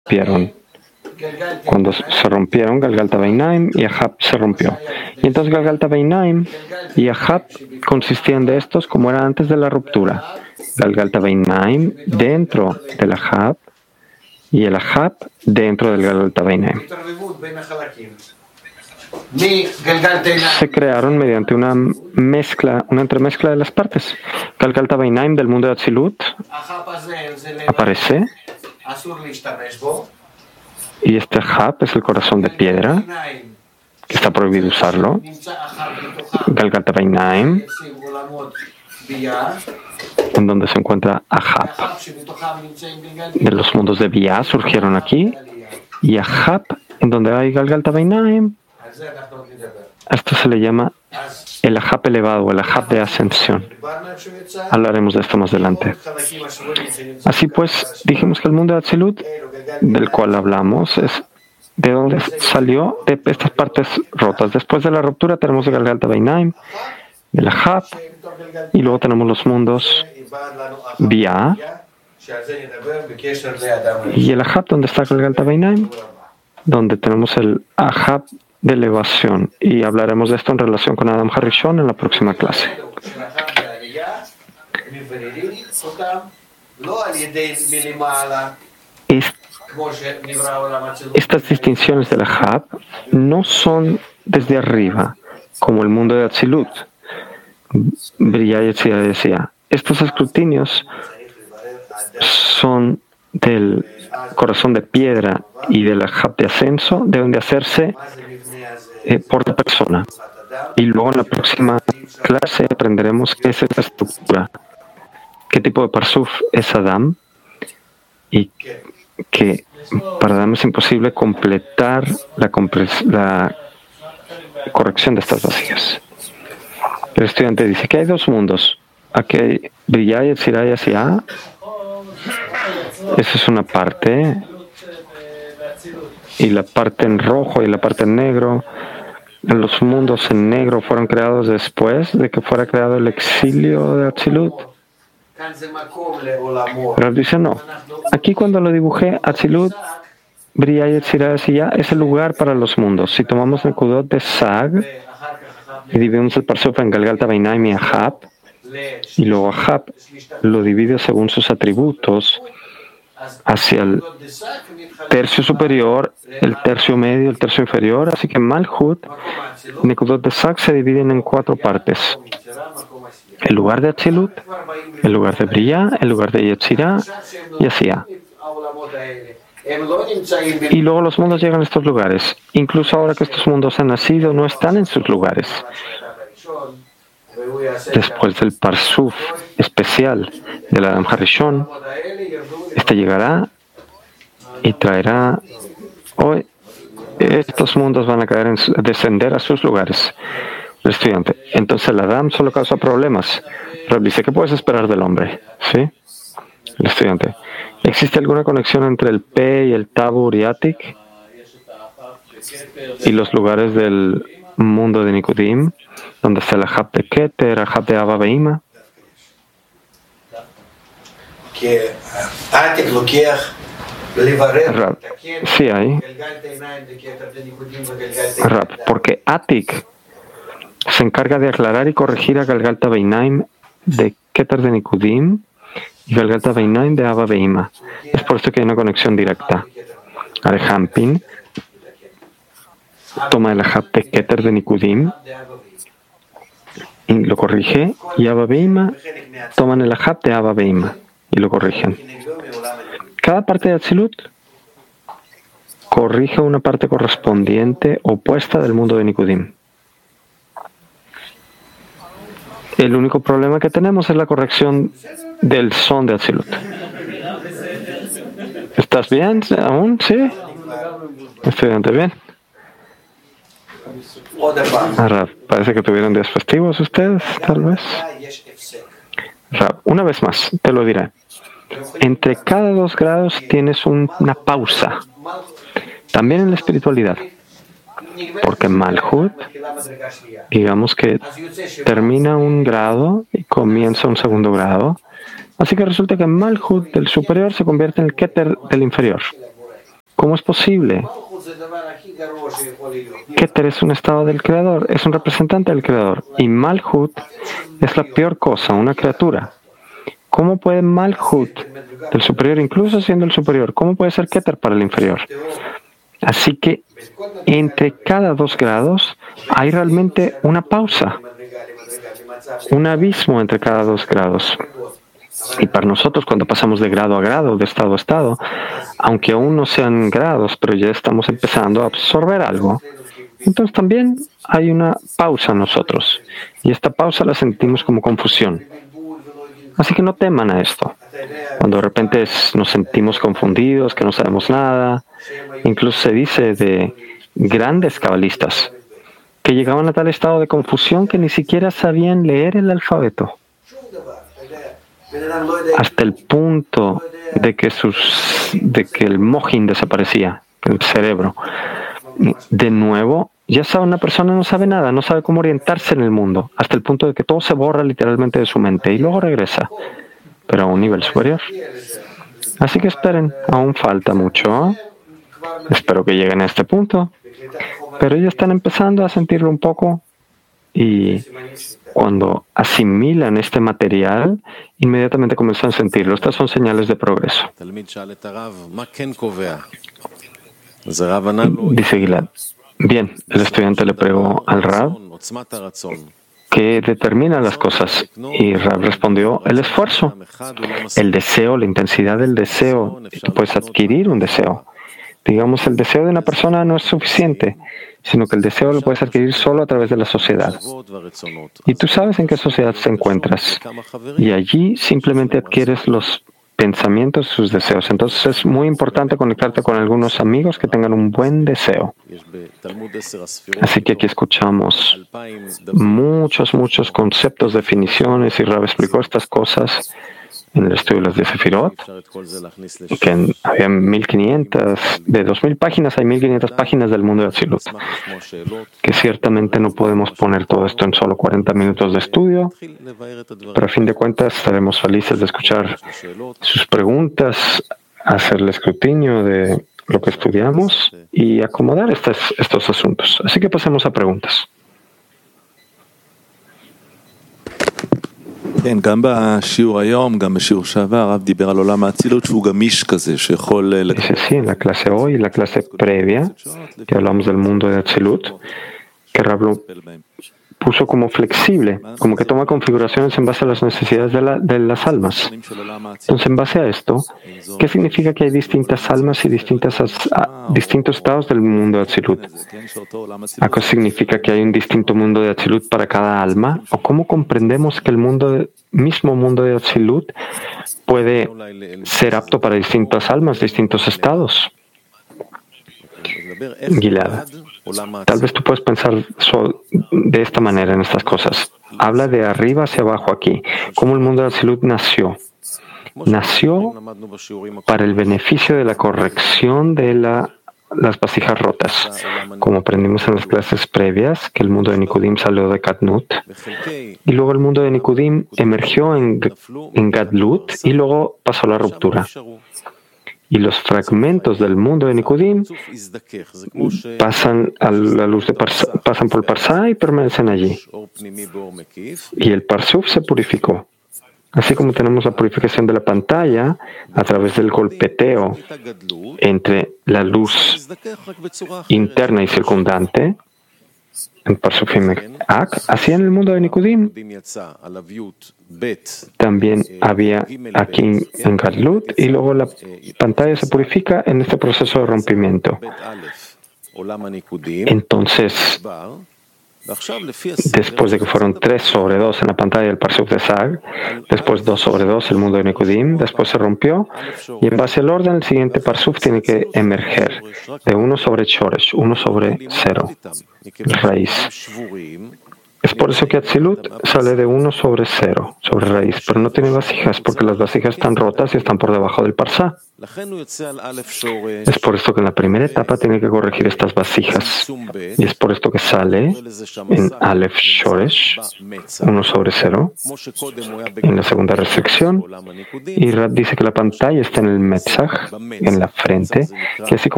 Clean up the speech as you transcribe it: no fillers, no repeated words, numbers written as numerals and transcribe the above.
rompieron. Cuando se rompieron, Galgalta Beinaim y Ahab se rompió. Y entonces Galgalta Beinaim y Ahab consistían de estos como era antes de la ruptura. Galgalta Beinaim dentro del Ahab y el Ahab dentro del Galgalta Beinaim. Se crearon mediante una mezcla, una entremezcla de las partes. Galgalta Beinaim del mundo de Atzilut aparece. Y este Ahab es el corazón de piedra, que está prohibido usarlo. Galgalta Beinaim, en donde se encuentra Ahab. De los mundos de Bia surgieron aquí. Y Ahab, en donde hay Galgalta Beinaim, a esto se le llama el Ahab elevado, el Ahab de ascensión. Hablaremos de esto más adelante. Así pues, dijimos que el mundo de Atzilut, del cual hablamos, es de donde salió de estas partes rotas. Después de la ruptura tenemos el Galgalta Beinaim, el Ahab, y luego tenemos los mundos Bia, y el Ahab, donde está el Galgalta Beinaim, donde tenemos el Ahab de elevación, y hablaremos de esto en relación con Adam Harishon en la próxima clase. Estas distinciones del Ahab no son desde arriba, como el mundo de Atzilut. Briya Yetzirah decía, estos escrutinios son del corazón de piedra y del Ahab de ascenso, deben de hacerse por la persona. Y luego en la próxima clase aprenderemos qué es esta estructura, qué tipo de parsuf es Adam, y que para Adam es imposible completar la corrección de estas vasijas. El estudiante dice que hay dos mundos. Aquí hay Briya, Yetzirah y Asiá. Esa es una parte. Y la parte en rojo y la parte en negro. Los mundos en negro fueron creados después de que fuera creado el exilio de Atzilut. Pero dice no. Aquí cuando lo dibujé, Atzilut, Briya, Yetzirah y Asiá es el lugar para los mundos. Si tomamos el Nekudot de Sag y dividimos el parsuf en Galgalta Beinaim y Ahab, y luego Ahab lo divide según sus atributos hacia el tercio superior, el tercio medio, el tercio inferior. Así que Malhut y Nekudot de Sag se dividen en cuatro partes: el lugar de Atzilut, el lugar de Briya, el lugar de Yetzirah y Asiá. Y luego los mundos llegan a estos lugares. Incluso ahora que estos mundos han nacido, no están en sus lugares. Después del parsuf especial del Adam Harishon, este llegará y traerá. Hoy estos mundos van a descender a sus lugares. El estudiante. Entonces el Adam solo causa problemas. Pero dice, ¿qué puedes esperar del hombre? ¿Sí? El estudiante. ¿Existe alguna conexión entre el P y el Tabur y Atik y los lugares del mundo de Nikudim, donde está el Ahab de Keter, Ahab de Abba Beima? Rab, sí hay. Rab, porque Atik se encarga de aclarar y corregir a Galgalta Beinaim de Keter de Nikudim y Galgalta Beinaim de Abba Beima. Es por esto que hay una conexión directa. Arehampin toma el Ahab de Keter de Nikudim y lo corrige, y Abba Beima toman el Ahab de Abba Beima y lo corrigen. Cada parte de Atzilut corrige una parte correspondiente opuesta del mundo de Nikudim. El único problema que tenemos es la corrección del son de Atzilut. ¿Estás bien aún? ¿Sí? ¿Estudiante bien? Rab, parece que tuvieron días festivos ustedes, tal vez. Rab, una vez más, te lo diré. Entre cada 2 grados tienes una pausa. También en la espiritualidad. Porque Malhut, digamos que termina un grado y comienza un segundo grado. Así que resulta que Malhut del superior se convierte en el Keter del inferior. ¿Cómo es posible? Keter es un estado del Creador, es un representante del Creador. Y Malhut es la peor cosa, una criatura. ¿Cómo puede Malhut, del superior, incluso siendo el superior, cómo puede ser Keter para el inferior? Así que entre cada 2 grados hay realmente una pausa, un abismo entre cada 2 grados. Y para nosotros, cuando pasamos de grado a grado, de estado a estado, aunque aún no sean grados, pero ya estamos empezando a absorber algo, entonces también hay una pausa en nosotros. Y esta pausa la sentimos como confusión. Así que no teman a esto. Cuando de repente nos sentimos confundidos, que no sabemos nada, incluso se dice de grandes cabalistas que llegaban a tal estado de confusión que ni siquiera sabían leer el alfabeto, hasta el punto de que el mojín desaparecía, el cerebro. De nuevo, ya sabe, una persona no sabe nada, no sabe cómo orientarse en el mundo, hasta el punto de que todo se borra literalmente de su mente y luego regresa, pero a un nivel superior. Así que esperen, aún falta mucho. Espero que lleguen a este punto, pero ellos están empezando a sentirlo un poco, y cuando asimilan este material, inmediatamente comienzan a sentirlo. Estas son señales de progreso. Dice Gilad. Bien, el estudiante le preguntó al Rab qué determina las cosas, y Rab respondió: el esfuerzo, el deseo, la intensidad del deseo. Tú puedes adquirir un deseo. Digamos, el deseo de una persona no es suficiente, sino que el deseo lo puedes adquirir solo a través de la sociedad. Y tú sabes en qué sociedad te encuentras. Y allí simplemente adquieres los pensamientos, sus deseos. Entonces es muy importante conectarte con algunos amigos que tengan un buen deseo. Así que aquí escuchamos muchos conceptos, definiciones, y Rab explicó estas cosas en el estudio de las 10 Sefirot, que había 1500, de 2000 páginas hay 1500 páginas del mundo de Atzilut, que ciertamente no podemos poner todo esto en solo 40 minutos de estudio, pero a fin de cuentas estaremos felices de escuchar sus preguntas, hacer el escrutinio de lo que estudiamos y acomodar estos asuntos. Así que pasemos a preguntas. Dice sí, en la clase hoy y la clase previa, que hablamos del mundo de Atzilut, que Rab lo puso como flexible, como que toma configuraciones en base a las necesidades de las almas. Entonces, en base a esto, ¿qué significa que hay distintas almas y distintos estados del mundo de Atzilut? ¿Acaso significa que hay un distinto mundo de Atzilut para cada alma? ¿O cómo comprendemos que el mismo mundo de Atzilut puede ser apto para distintas almas, distintos estados? Gilad, tal vez tú puedes pensar de esta manera en estas cosas. Habla de arriba hacia abajo aquí. ¿Cómo el mundo de Atzilut nació? Nació para el beneficio de la corrección de las vasijas rotas. Como aprendimos en las clases previas, que el mundo de Nikudim salió de Katnut, y luego el mundo de Nikudim emergió en Gadlut, y luego pasó la ruptura. Y los fragmentos del mundo de Nikudim pasan a la luz pasan por el Parsá y permanecen allí. Y el Parsuf se purificó. Así como tenemos la purificación de la pantalla a través del golpeteo entre la luz interna y circundante, en Parsufim Ak, así en el mundo de Nikudim también había aquí en Gadlut, y luego la pantalla se purifica en este proceso de rompimiento. Entonces, después de que fueron 3/2 en la pantalla del Parsuf de Sag, después 2/2 el mundo de Nikudim, después se rompió, y en base al orden el siguiente Parsuf tiene que emerger de 1/Shoresh, 1/0, raíz. Es por eso que Atzilut sale de 1/0, sobre raíz, pero no tiene vasijas, porque las vasijas están rotas y están por debajo del Parsá. Es por esto que en la primera etapa tiene que corregir estas vasijas, y es por esto que sale en Aleph Shoresh, 1/0, en la segunda restricción, y Rab dice que la pantalla está en el Metzach, en la frente, que así como